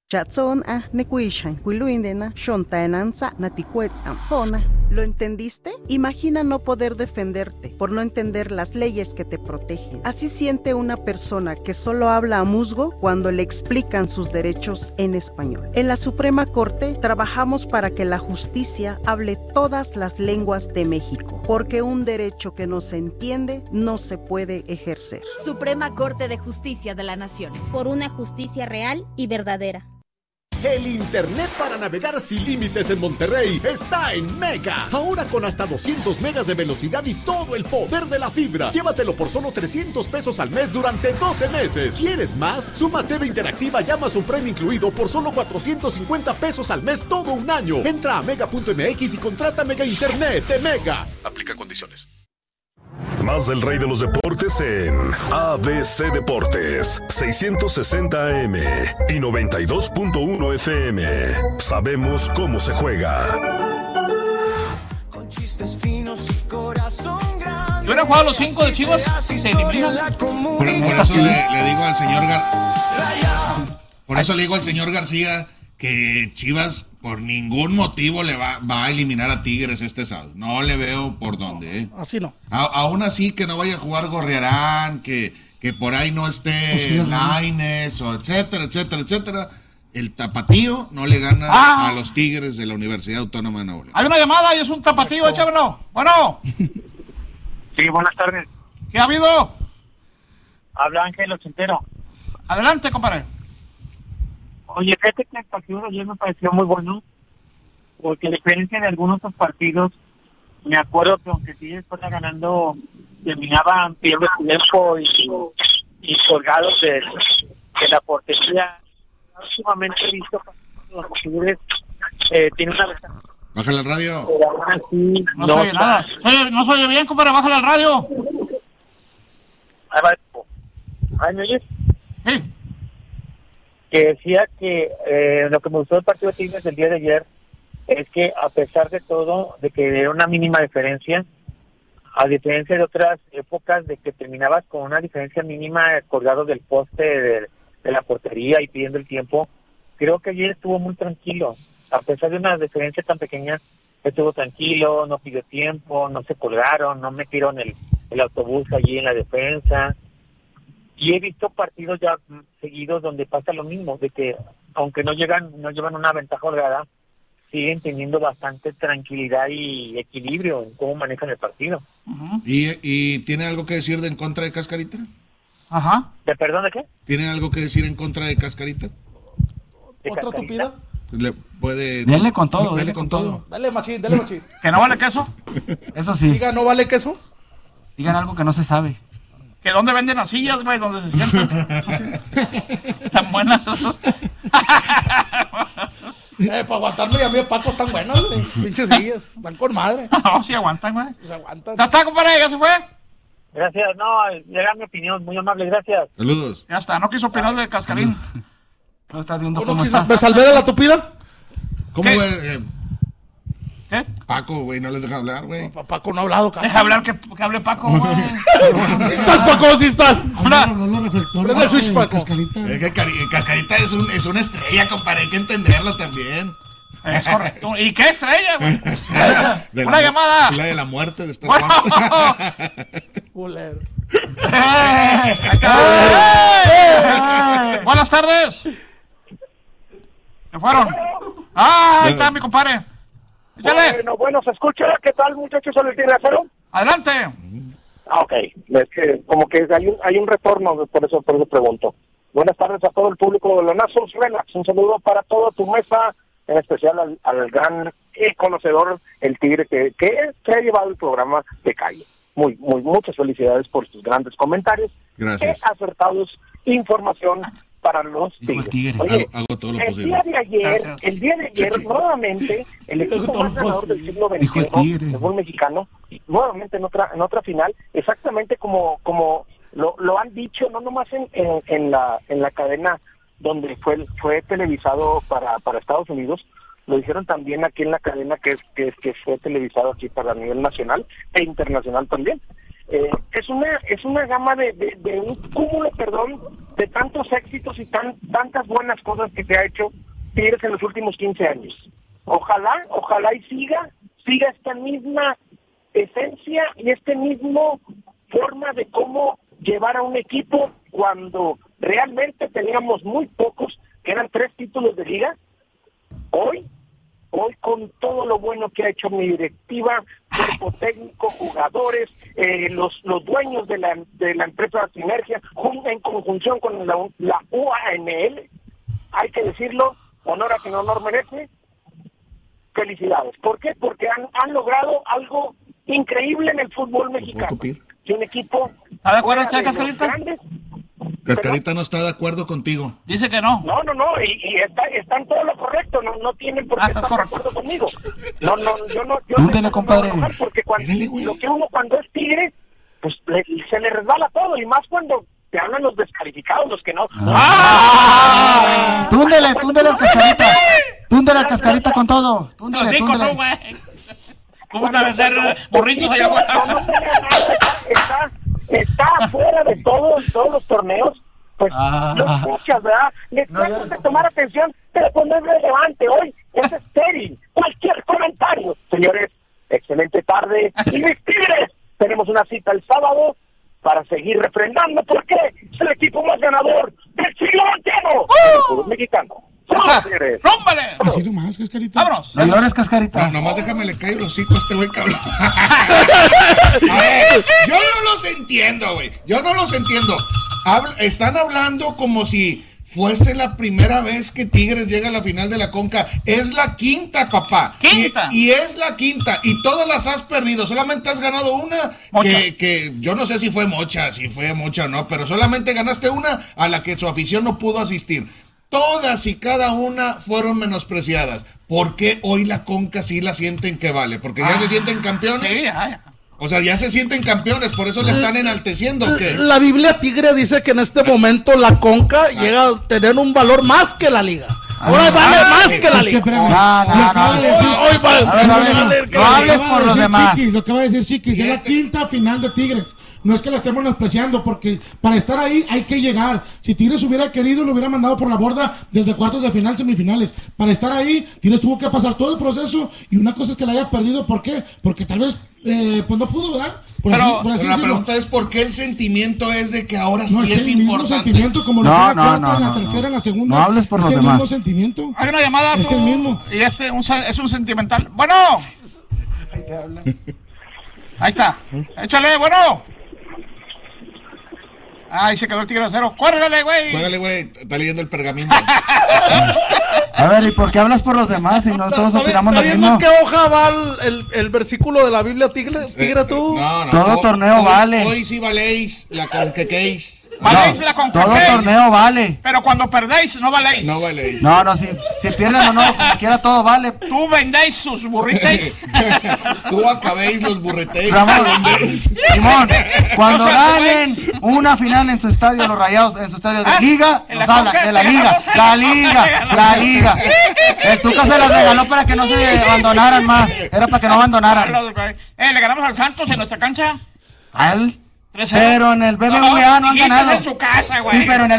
Chatson nekuishan kuiluindena shontaenanza natikuetzam. ¿Lo entendiste? Imagina no poder defenderte por no entender las leyes que te protegen. Así siente una persona que solo habla a musgo cuando le explican sus derechos en español. En la Suprema Corte trabajamos para que la justicia hable todas las lenguas de México, porque un derecho que no se entiende no se puede ejercer. Suprema Corte de Justicia de la Nación. Por una justicia real y verdadera. El internet para navegar sin límites en Monterrey está en Mega. Ahora con hasta 200 megas de velocidad y todo el poder de la fibra. Llévatelo por solo 300 pesos al mes durante 12 meses. ¿Quieres más? Suma TV interactiva y Amazon Prime incluido por solo 450 pesos al mes todo un año. Entra a mega.mx y contrata Mega Internet de Mega. Aplica condiciones. Más del rey de los deportes en ABC Deportes, 660 AM y 92.1 FM. Sabemos cómo se juega. Con chistes finos y corazón grande. Yo hubiera jugado a los 5 de Chivas y se eliminan. Por eso le digo al señor le digo al señor García que Chivas por ningún motivo le va a eliminar a Tigres este sábado. No le veo por dónde. Así no. Aún así que no vaya a jugar Gorriarán, que por ahí no esté Lainez, o etcétera. El tapatío no le gana a los Tigres de la Universidad Autónoma de Nuevo León. Hay una llamada y es un tapatío, échamelo. Bueno. Sí, buenas tardes. ¿Qué ha habido? Habla Ángel Ochentero. Adelante, compadre. Oye, fíjate que el partido de ayer me pareció muy bueno, porque a diferencia de algunos otros partidos, me acuerdo que aunque Tigres fuera ganando, terminaban pidiendo tiempo y colgados de la portería. Sumamente visto los Tigres tiene una ventaja. Bájale el radio. Sí, no se oye nada. No se oye bien, compadre, bájale el radio. Ahí me oyes. Sí. Que decía que lo que me gustó del partido de Tigres el día de ayer es que a pesar de todo, de que era una mínima diferencia, a diferencia de otras épocas de que terminabas con una diferencia mínima colgado del poste de la portería y pidiendo el tiempo, creo que ayer estuvo muy tranquilo, a pesar de una diferencia tan pequeña, estuvo tranquilo, no pidió tiempo, no se colgaron, no metieron el autobús allí en la defensa. Y he visto partidos ya seguidos donde pasa lo mismo, de que aunque no llevan una ventaja holgada, siguen teniendo bastante tranquilidad y equilibrio en cómo manejan el partido. Uh-huh. ¿Y tiene algo que decir en contra de Cascarita? Ajá. ¿De perdón de qué? ¿Tiene algo que decir en contra de Cascarita? ¿Otra estúpida? Le puede... Dele con todo. Dele con todo. Dale machín, dale machín. ¿Que no vale queso? Eso sí. Diga, ¿no vale queso? Digan algo que no se sabe. ¿Que dónde venden las sillas, güey? ¿Dónde se sientan? Tan buenas. Para aguantarme y a mí Paco están buenas, güey. Pinches sillas, están con madre. No, sí aguantan, güey. Se aguantan. ¿Ya está, compadre? ¿Ya se fue? Gracias, no, llega mi opinión, muy amable, gracias. Saludos. Ya está, no quiso opinar de Cascarín. No estás viendo ¿Cómo cómo está. ¿Me salvé de la tupida? ¿Cómo, güey? ¿Qué? Paco, güey, no les deja hablar, güey. Paco no ha hablado casi. Deja hablar que hable Paco, güey. ¿Sí estás, Paco? ¿Sí estás? Prende el switch, Paco. Cascarita. Es que Cascarita es una estrella, compadre, hay que entenderlo también. Es correcto. ¿Y qué estrella, güey? De Una llamada. La de la muerte de Star Bueno. Wars. Culero. Buenas tardes. ¿Se fueron? Ahí está mi compadre. Échale. Bueno, ¿se escucha? ¿Qué tal, muchachos? ¿Solo tiene acero? Adelante. Ok, es que como que hay un retorno, por eso pregunto. Buenas tardes a todo el público de Lonazos Relax, un saludo para toda tu mesa, en especial al gran conocedor, el Tigre, que ha llevado el programa de calle. Muchas felicidades por sus grandes comentarios. Gracias. Acertados, información para los Tigres. Oye, hago todo lo posible. El día de ayer, nuevamente, el equipo más ganador del siglo XXI, el fútbol mexicano, nuevamente en otra final, exactamente como lo han dicho, no nomás en la cadena donde fue televisado para Estados Unidos, lo dijeron también aquí en la cadena que fue televisado aquí para nivel nacional e internacional también. es una gama de un cúmulo, de tantos éxitos y tantas buenas cosas que se ha hecho Tigres en los últimos 15 años. Ojalá y siga esta misma esencia y este mismo forma de cómo llevar a un equipo cuando realmente teníamos muy pocos, que eran 3 títulos de liga. Hoy con todo lo bueno que ha hecho mi directiva, cuerpo técnico, jugadores, los dueños de la empresa Sinergia, en conjunción con la UANL, hay que decirlo, honor a quien honor merece, felicidades. ¿Por qué? Porque han logrado algo increíble en el fútbol mexicano. Que un equipo... ¿Está de acuerdo usted, Cascarita? Cascarita no está de acuerdo contigo. Dice que no. No, y está en todo lo correcto, no tienen por qué estar de acuerdo conmigo. Yo Dúndele, compadre. Porque lo que uno cuando es Tigre, pues se le resbala todo, y más cuando te hablan los descalificados, los que no. Túndele al Cascarita. Túndele al Cascarita con todo. Túndele. ¿Cómo te vender burritos allá afuera? Está afuera de todos los torneos, pues no escuchas, ¿verdad? Necesitas de tomar atención, pero pues no es relevante. Hoy es estéril cualquier comentario. Señores, excelente tarde. Y mis Tigres, tenemos una cita el sábado para seguir refrendando, porque es el equipo más ganador del siglo XXI del fútbol mexicano. ¡Rómbale! Así nomás, Cascarita. ¡Vámonos! No llores, Cascarita. No, nomás déjame le caer el hocico a este güey, cabrón. A ver, yo no los entiendo, güey. Yo no los entiendo. Están hablando como si fuese la primera vez que Tigres llega a la final de la Conca. Es la quinta, papá. ¡Quinta! Y es la quinta. Y todas las has perdido. Solamente has ganado una que yo no sé si fue mocha o no, pero solamente ganaste una a la que su afición no pudo asistir. Todas y cada una fueron menospreciadas. ¿Por qué hoy la Conca sí la sienten que vale? ¿Porque ya se sienten campeones? Sí, O sea, ya se sienten campeones, por eso le están enalteciendo. ¿Qué? La Biblia Tigre dice que en este momento la Conca llega a tener un valor más que la Liga. Ahora vale más que la Liga. No hables por los demás. Lo que va a decir Chiquis, es la quinta final de Tigres. No es que la estemos menospreciando, porque para estar ahí hay que llegar. Si Tigres hubiera querido, lo hubiera mandado por la borda desde cuartos de final, semifinales. Para estar ahí, Tigres tuvo que pasar todo el proceso, y una cosa es que la haya perdido. ¿Por qué? Porque tal vez pues no pudo, ¿verdad? Por así la pregunta es ¿por qué el sentimiento es de que ahora sí es importante? No es el mismo sentimiento como lo que en la cuarta, en la tercera, en la segunda. No hables por los demás. Es el mismo sentimiento. Hay una llamada. Es el mismo. Y es un sentimental. Bueno. Ahí está. Échale, bueno. Ay, se quedó el Tigre 0. ¡Cuélgale, güey! Cuélgale, güey. Está leyendo el pergamino. A ver, ¿y por qué hablas por los demás si no todos opinamos lo mismo? ¿Está viendo en qué hoja va el versículo de la Biblia, Tigre tú? No, todo torneo vale. Hoy sí valéis la conquequéis. Valéis la conquéis. Todo torneo vale. Pero cuando perdéis, no valéis. No valéis. No, si pierden o no, como quiera todo vale. Tú vendéis sus burritéis. Tú acabéis los burritéis. Simón, cuando ganen una final en su estadio, los Rayados, en su estadio de Liga, nos hablan de la Liga. El Tuca se los regaló para que no se abandonaran más. Era para que no abandonaran. Le ganamos al Santos en nuestra cancha. Pero en el BBVA no han ganado. En su casa, güey. Sí, pero en el